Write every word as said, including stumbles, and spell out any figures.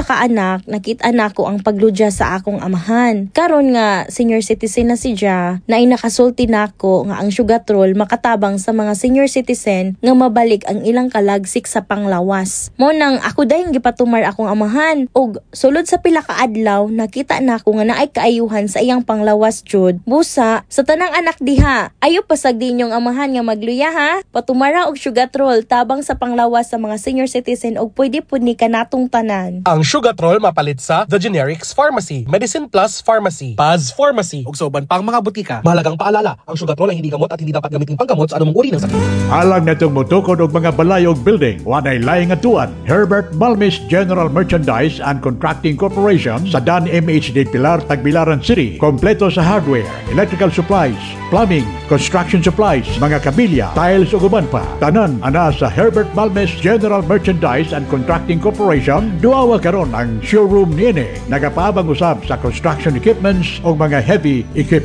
ka anak, nakita na ko ang pagludya sa akong amahan. Karon nga senior citizen na siya, na inakasulti nako nga ang sugatrol makatabang sa mga senior citizen nga mabalik ang ilang kalagsik sa panglawas. Mo nang ako dayong gipatumar akong amahan og sulod sa pila ka adlaw nakita nako nga naay kaayuhan sa iyang panglawas jud. Busa sa tanang anak diha, ayo pasag dinyong amahan nga magluya ha. Patumara og sugatrol tabang sa panglawas sa mga senior citizen og pwede pud ni kanatong tanan. Ang sugatrol mapalit sa The Generics Pharmacy, Medicine Plus Pharmacy, Paz Pharmacy, ug sa uban pang mga butika. Mahalagang paalala, ang sugatrol ay hindi gamot at hindi dapat gamitin panggamot sa anumang uri ng sakit. Alang natong motukod og mga balay og building, wanay laing atuan. Herbert Balmis General Merchandise and Contracting Corporation sa Dan M H D Pilar, Tagbilaran City. Kompleto sa hardware, electrical supplies, plumbing, construction supplies, mga kabilya, tiles ug uban pa. Tanan ana sa Herbert Balmis General Merchandise and Contracting Corporation. Duawa karon ang showroom niini. Nagapaabang usab sa construction equipments o mga heavy equipment.